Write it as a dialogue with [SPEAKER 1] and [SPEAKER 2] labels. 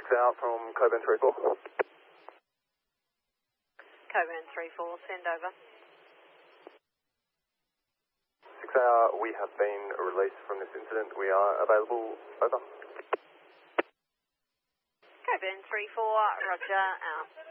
[SPEAKER 1] out from Coburn 34.
[SPEAKER 2] Coburn 34, send over.
[SPEAKER 1] 6 hour, we have been released from this incident. We are available. Over.
[SPEAKER 2] Coburn 34, roger, out.